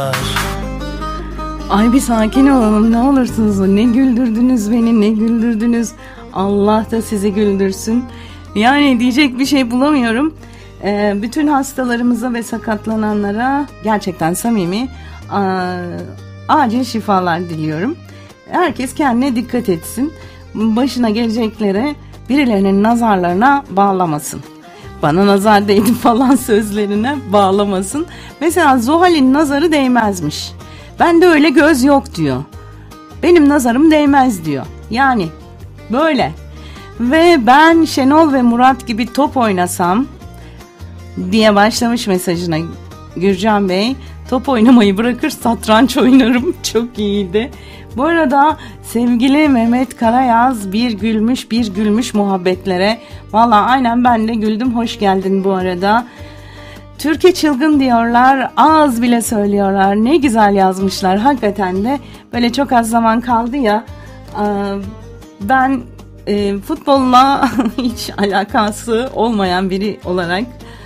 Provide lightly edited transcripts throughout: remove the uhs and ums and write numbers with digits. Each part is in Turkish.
Ay bir sakin olalım ne olursunuz. Ne güldürdünüz beni, ne güldürdünüz. Allah da sizi güldürsün. Yani diyecek bir şey bulamıyorum. Bütün hastalarımıza ve sakatlananlara gerçekten samimi acil şifalar diliyorum. Herkes kendine dikkat etsin. Başına geleceklere birilerinin nazarlarına bağlamasın. Bana nazar değdi falan sözlerine bağlamasın. Mesela Zuhal'in nazarı değmezmiş. Bende öyle göz yok diyor. Benim nazarım değmez diyor. Yani böyle. Ve ben Şenol ve Murat gibi top oynasam diye başlamış mesajına Gürcan Bey. Top oynamayı bırakır satranç oynarım. Çok iyiydi. Bu arada sevgili Mehmet Karayaz bir gülmüş muhabbetlere. Valla aynen ben de güldüm. Hoş geldin bu arada. Türkiye çılgın diyorlar. Az bile söylüyorlar. Ne güzel yazmışlar. Hakikaten de böyle çok az zaman kaldı ya. Ben futbolla hiç alakası olmayan biri olarak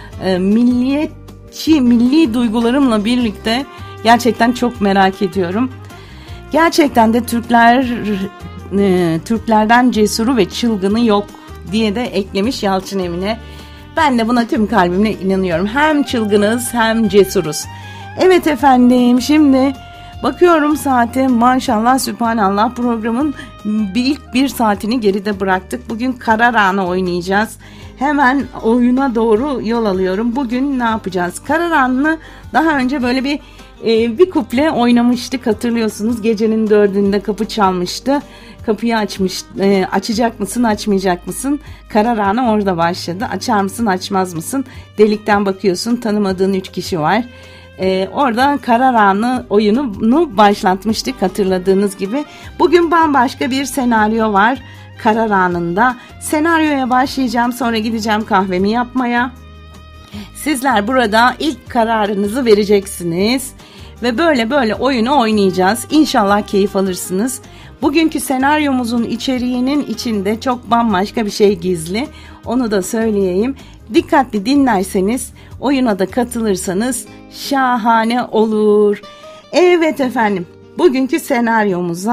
milli duygularımla birlikte gerçekten çok merak ediyorum. Gerçekten de Türklerden cesuru ve çılgını yok diye de eklemiş Yalçın Emine. Ben de buna tüm kalbimle inanıyorum. Hem çılgınız hem cesuruz. Evet efendim, şimdi bakıyorum saate, maşallah sübhanallah, programın ilk bir saatini geride bıraktık. Bugün Karar Anı oynayacağız. Hemen oyuna doğru yol alıyorum. Bugün ne yapacağız? Karar Anı'nı daha önce böyle bir kuple oynamıştık, hatırlıyorsunuz. Gecenin 4'ünde kapı çalmıştı. Kapıyı açacak mısın, açmayacak mısın? Karar Anı orada başladı. Açar mısın, açmaz mısın? Delikten bakıyorsun, tanımadığın 3 kişi var. Orada Karar Anı oyununu başlatmıştık, hatırladığınız gibi. Bugün bambaşka bir senaryo var Karar Anı'nda. Senaryoya başlayacağım, sonra gideceğim kahvemi yapmaya. Sizler burada ilk kararınızı vereceksiniz ve böyle oyunu oynayacağız. İnşallah keyif alırsınız. Bugünkü senaryomuzun içeriğinin içinde çok bambaşka bir şey gizli. Onu da söyleyeyim. Dikkatli dinlerseniz, oyuna da katılırsanız şahane olur. Evet efendim, bugünkü senaryomuza